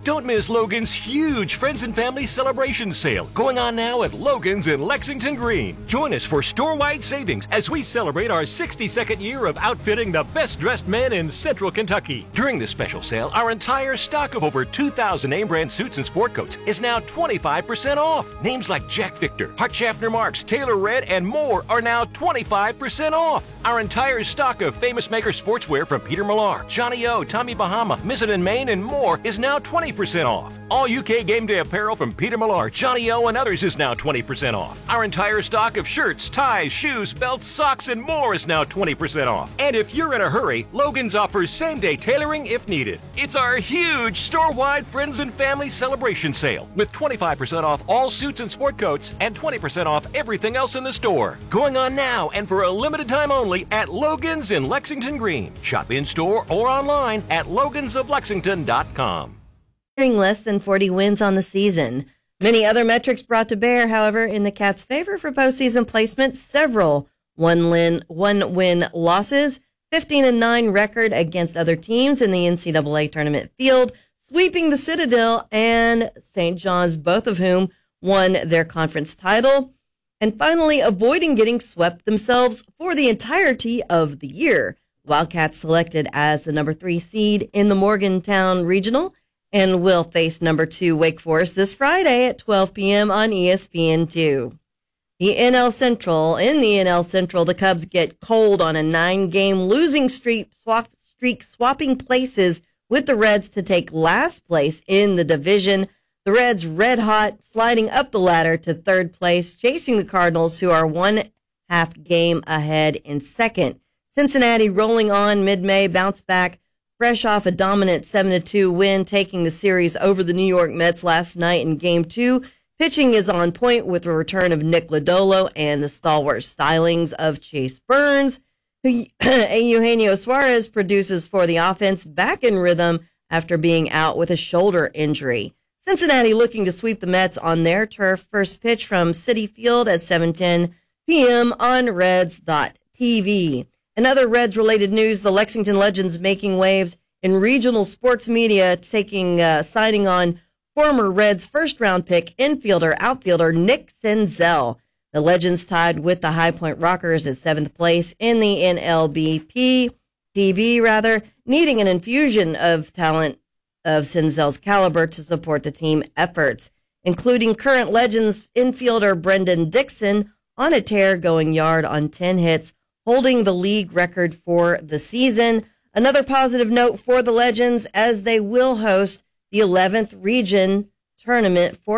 Don't miss Logan's huge Friends and Family Celebration Sale going on now at Logan's in Lexington Green. Join us for store-wide savings as we celebrate our 62nd year of outfitting the best-dressed men in Central Kentucky. During this special sale, our entire stock of over 2,000 name-brand suits and sport coats is now 25% off. Names like Jack Victor, Hart Schaffner Marks, Taylor Red, and more are now 25% off. Our entire stock of Famous Maker sportswear from Peter Millar, Johnny O, Tommy Bahama, Mizzen & Main, and more is now 20% off. All UK Game Day apparel from Peter Millar, Johnny O, and others is now 20% off. Our entire stock of shirts, ties, shoes, belts, socks, and more is now 20% off. And if you're in a hurry, Logan's offers same-day tailoring if needed. It's our huge store-wide Friends and Family Celebration Sale with 25% off all suits and sport coats and 20% off everything else in the store. Going on now and for a limited time only at Logan's in Lexington Green. Shop in-store or online at logansoflexington.com. Less than 40 wins on the season. Many other metrics brought to bear, however, in the Cats' favor for postseason placement. Several one-win losses, 15-9 record against other teams in the NCAA tournament field, sweeping the Citadel and St. John's, both of whom won their conference title, and finally avoiding getting swept themselves for the entirety of the year. Wildcats selected as the number 3 seed in the Morgantown Regional and will face number 2 Wake Forest this Friday at 12 p.m. on ESPN2. In the NL Central, the Cubs get cold on a 9-game losing streak, swapping places with the Reds to take last place in the division. The Reds red hot, sliding up the ladder to third place, chasing the Cardinals, who are 1/2 game ahead in second. Cincinnati rolling on mid-May, bounced back fresh off a dominant 7-2 win, taking the series over the New York Mets last night in Game 2. Pitching is on point with the return of Nick Lodolo and the stalwart stylings of Chase Burns. Eugenio Suarez produces for the offense, back in rhythm after being out with a shoulder injury. Cincinnati looking to sweep the Mets on their turf. First pitch from Citi Field at 7:10 p.m. on Reds.tv. In other Reds-related news, the Lexington Legends making waves in regional sports media, signing on former Reds first-round pick outfielder Nick Senzel. The Legends tied with the High Point Rockers at 7th place in the NLBP, needing an infusion of talent of Senzel's caliber to support the team efforts, including current Legends infielder Brendan Dixon on a tear, going yard on 10 hits, holding the league record for the season. Another positive note for the Legends, as they will host the 11th region tournament for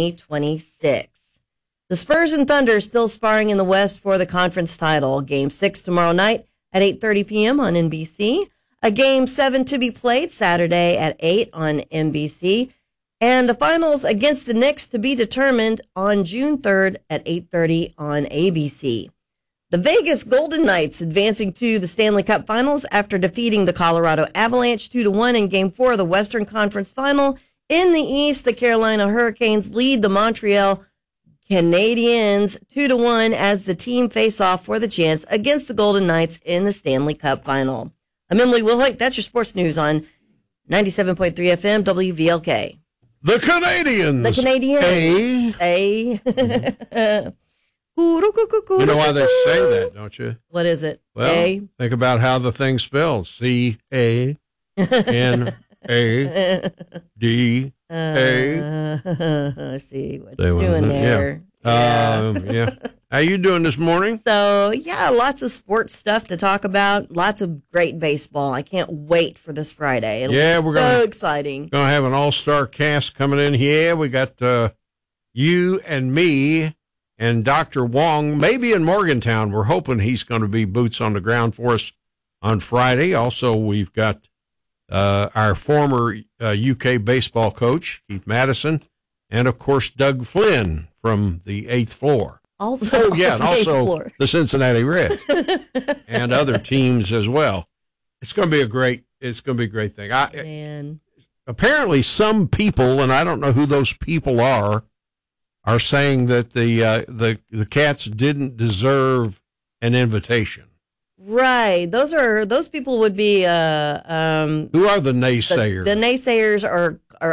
2026. The Spurs and Thunder still sparring in the West for the conference title. Game 6 tomorrow night at 8:30 p.m. on NBC. A Game 7 to be played Saturday at 8 on NBC. And the finals against the Knicks to be determined on June 3rd at 8:30 on ABC. The Vegas Golden Knights advancing to the Stanley Cup Finals after defeating the Colorado Avalanche 2-1 in Game 4 of the Western Conference Final. In the East, the Carolina Hurricanes lead the Montreal Canadiens 2-1 as the team face off for the chance against the Golden Knights in the Stanley Cup Final. I'm Emily Wilhoit. That's your sports news on 97.3 FM WVLK. The Canadians. The Canadians. You know why they say that, don't you? What is it? Well, think about how the thing's spelled. C-A-N-A-D-A. I see what you're doing there. Yeah. How you doing this morning? So, lots of sports stuff to talk about. Lots of great baseball. I can't wait for this Friday. We're exciting. Going to have an all-star cast coming in here. We got you and me and Dr. Wong, maybe in Morgantown. We're hoping he's going to be boots on the ground for us on Friday. Also, we've got our former UK baseball coach, Keith Madison, and, of course, Doug Flynn from the 8th floor. Also, the Cincinnati Reds and other teams as well. It's going to be a great thing. Apparently, some people, and I don't know who those people are saying that the Cats didn't deserve an invitation. Right. Those people would be who are the naysayers? The naysayers are